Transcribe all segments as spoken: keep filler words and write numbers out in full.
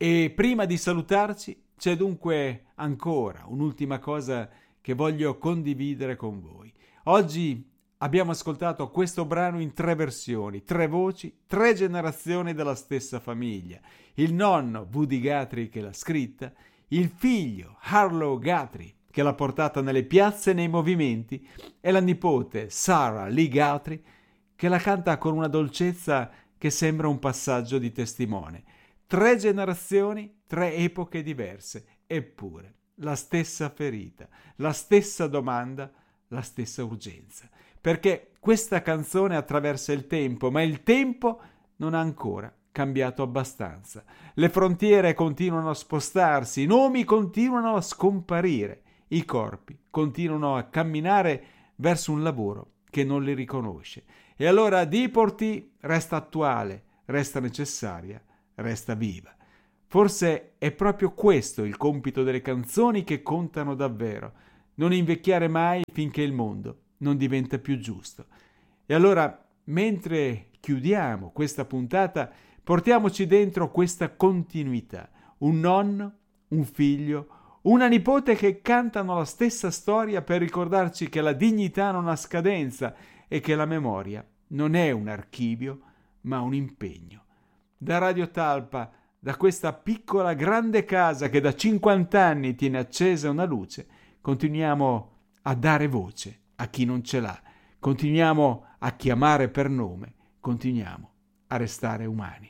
E prima di salutarci c'è dunque ancora un'ultima cosa che voglio condividere con voi. Oggi abbiamo ascoltato questo brano in tre versioni, tre voci, tre generazioni della stessa famiglia. Il nonno Woody Guthrie che l'ha scritta, il figlio Arlo Guthrie che l'ha portata nelle piazze e nei movimenti e la nipote Sarah Lee Guthrie che la canta con una dolcezza che sembra un passaggio di testimone. Tre generazioni, tre epoche diverse, eppure la stessa ferita, la stessa domanda, la stessa urgenza. Perché questa canzone attraversa il tempo, ma il tempo non ha ancora cambiato abbastanza. Le frontiere continuano a spostarsi, i nomi continuano a scomparire, i corpi continuano a camminare verso un lavoro che non li riconosce. E allora Deportee resta attuale, resta necessaria, resta viva. Forse è proprio questo il compito delle canzoni che contano davvero, non invecchiare mai finché il mondo non diventa più giusto. E allora, mentre chiudiamo questa puntata, portiamoci dentro questa continuità, un nonno, un figlio, una nipote che cantano la stessa storia per ricordarci che la dignità non ha scadenza e che la memoria non è un archivio, ma un impegno. Da Radio Talpa, da questa piccola grande casa che da cinquanta anni tiene accesa una luce, continuiamo a dare voce a chi non ce l'ha, continuiamo a chiamare per nome, continuiamo a restare umani.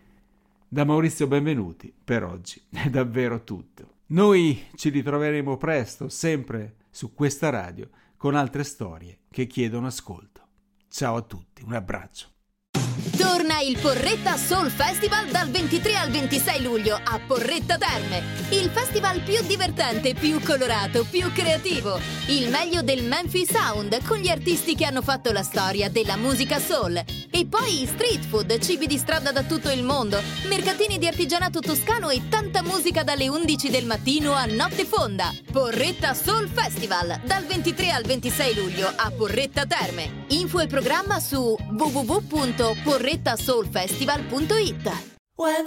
Da Maurizio Benvenuti per oggi è davvero tutto. Noi ci ritroveremo presto, sempre su questa radio, con altre storie che chiedono ascolto. Ciao a tutti, un abbraccio. Torna il Porretta Soul Festival dal ventitré al ventisei luglio a Porretta Terme. Il festival più divertente, più colorato, più creativo. Il meglio del Memphis Sound con gli artisti che hanno fatto la storia della musica soul. E poi street food, cibi di strada da tutto il mondo, mercatini di artigianato toscano e tanta musica dalle undici del mattino a notte fonda. Porretta Soul Festival dal ventitré al ventisei luglio a Porretta Terme. Info e programma su w w w punto porretta soul festival punto it.